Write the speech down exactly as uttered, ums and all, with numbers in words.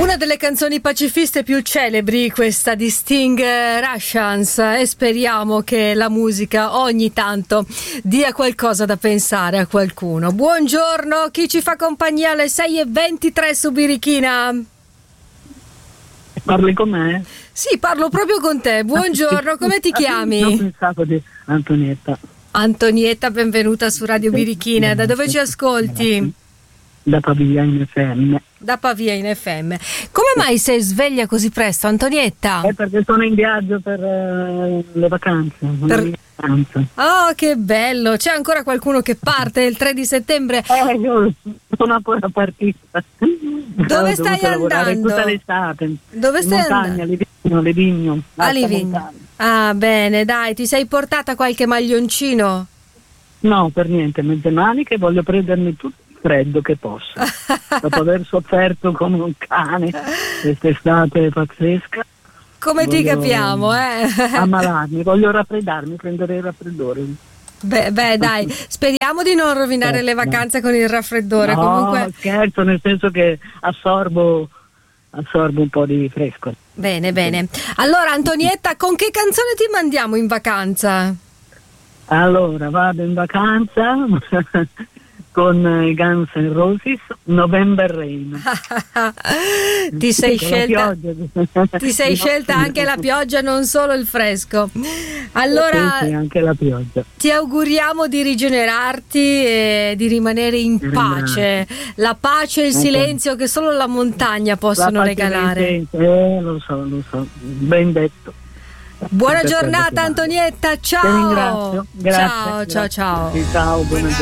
Una delle canzoni pacifiste più celebri, questa di Sting, Russians, e speriamo che la musica ogni tanto dia qualcosa da pensare a qualcuno. Buongiorno, chi ci fa compagnia alle sei e ventitré su Birichina? Parli con me? Sì, parlo proprio con te. Buongiorno, come ti chiami? Non pensavo di Antonietta. Antonietta, benvenuta su Radio Birichina. Da dove ci ascolti? Da Pavia in F M. Da Pavia in F M. Come mai sei sveglia così presto, Antonietta? È perché sono in viaggio per uh, le vacanze. Per... Le vacanze. Oh, che bello! C'è ancora qualcuno che parte il tre di settembre? Eh, io sono ancora partita. Dove stai andando? Tutta l'estate. Dove in stai montagna, andando? A Livigno, Livigno. A Livigno. Ah, bene, dai, ti sei portata qualche maglioncino? No, per niente, mezze maniche, voglio prendermi tutto il freddo che posso. Dopo aver sofferto come un cane quest'estate pazzesca. Come ti capiamo, eh? Ammalarmi, voglio raffreddarmi, prendere il raffreddore. Beh, beh, dai, speriamo di non rovinare eh, le vacanze no. con il raffreddore. No, Comunque... scherzo, nel senso che assorbo, assorbo un po' di fresco. Bene, bene. Allora, Antonietta, con che canzone ti mandiamo in vacanza? Allora, vado in vacanza con i Guns N' Roses, November Rain. ti sei sì, scelta, ti sei scelta anche la pioggia, non solo il fresco. Allora, sì, sì, anche la pioggia. Ti auguriamo di rigenerarti e di rimanere in pace. La pace e il silenzio che solo la montagna possono regalare. Eh, lo so, lo so, ben detto. Buona giornata, Antonietta, ciao. Ti ringrazio. Grazie. Ciao, ciao, ciao. Ciao, buona giornata.